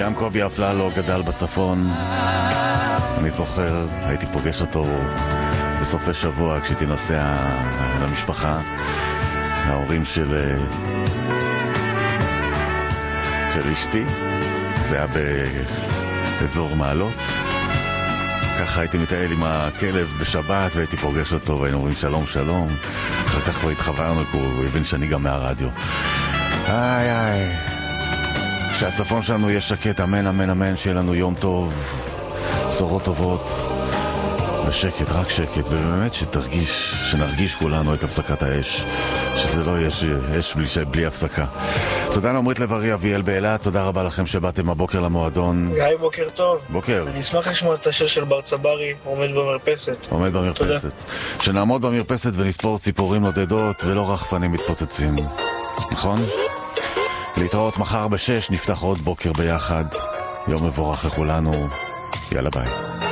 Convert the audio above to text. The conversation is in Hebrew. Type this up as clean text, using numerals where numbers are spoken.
גם קובי אפללו גדל בצפון. אני זוכר, הייתי פוגש אותו בסופי שבוע כשהייתי נוסע למשפחה. ההורים של אשתי. זה היה באזור מעלות. ככה הייתי מטייל עם הכלב בשבת והייתי פוגש אותו והיינו אומרים שלום שלום. אחר כך כבר התחברנו כי הוא הבין שאני גם מהרדיו. איי איי, שהצפון שלנו יהיה שקט, אמן אמן אמן, שיהיה לנו יום טוב, בשורות טובות ושקט, רק שקט, ובאמת שנרגיש כולנו את הפסקת האש, שזה לא יהיה אש בלי הפסקה. תודה לעמרית לב-ארי, אביאל באילת, תודה רבה לכם שבאתם הבוקר למועדון. גיא, בוקר טוב. בוקר. אני אשמח לשמוע את השיר של בר צברי, עומד במרפסת. עומד במרפסת. שנעמוד במרפסת ונספור ציפורים נודדות ולא רחפנים מתפוצצים. נכון? להתראות מחר ב-6, נפתח עוד בוקר ביחד. יום מבורך לכולנו. יאללה ביי.